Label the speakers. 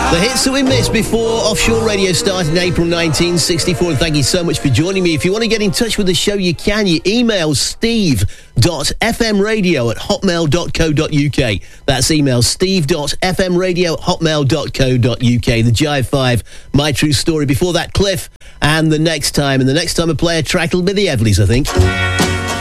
Speaker 1: The hits that we missed before offshore radio started in April 1964. And thank you so much for joining me. If you want to get in touch with the show, you can. You email steve.fmradio@hotmail.co.uk. That's email steve.fmradio@hotmail.co.uk. The Jive 5, My True Story. Before that, Cliff, and The Next Time. And the next time I play a track, it'll be the Everleys, I think.